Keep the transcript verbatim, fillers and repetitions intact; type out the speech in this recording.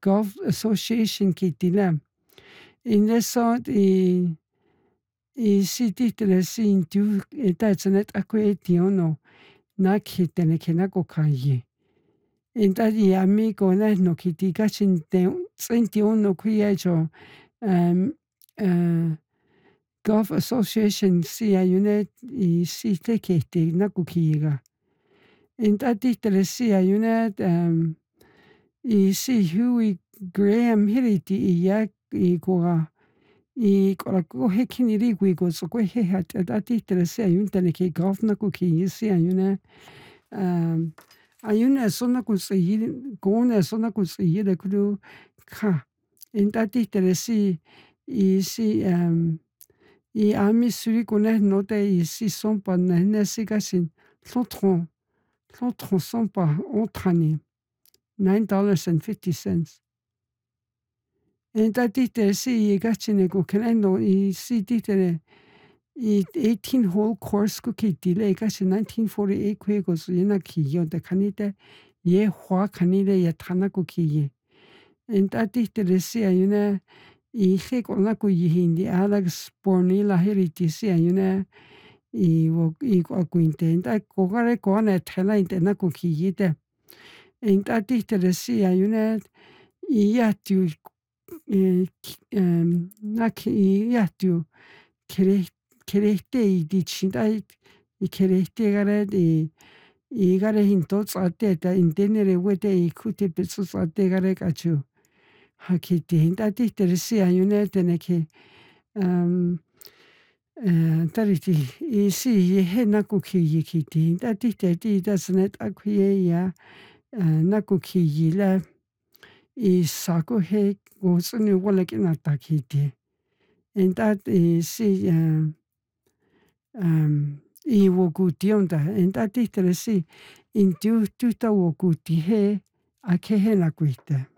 Golf Association ki tila. Ina so i i siti tele sin tu eta tsanet ako etiono na kitene kena ko kaye. Inta di amigo na no kitika chinte twenty-one kuya jo um uh, Golf Association si ayune i site kete na kukiga. Inta di tele si ayune um i si Huey Graham hiriti i ya i koa i kola ko hekini ri kui ko so ko he hat ati tele si ayun tele ke golf na kuki si ayune um ayune sona ku si kone sona ku si de kudu ka. Inta di tele si i si um i ami suri kone no te i si son pa na ne si ka sin lotron lotron son pa ontrani nine dollars and fifty cents. Inta di tele si i ka chine ko kenendo i si di tele i eighteen hole course ko ki dile ka sin nineteen forty-eight kwe ko so ina ki yo de kanite ye hwa kanile ye tana ko ki ye. Inta di tele si ayune i he ko na ko yi hindi Alex Bornila hiriti si ayune i wo i ko kuinte inta ko gare ko na tela inte na ko ki yite. Inta di tele si ayune i ya tu um na ki i ya tu kere kerete i di chinda i kerete gare di i gare hinto tsate ta intenere wete i kute petsu tsate gare kachu. Hakiti inta di tele si ayune tene ke um uh, tariti i si i he na ko ki yi kiti inta di te di da snet akwie ya uh, na ko ki yi la i sako he go suni wala ki na ta kiti. Inta i si uh, um i wo guti onda inta di tele si in tu tu ta wo guti he a ke he na kuite.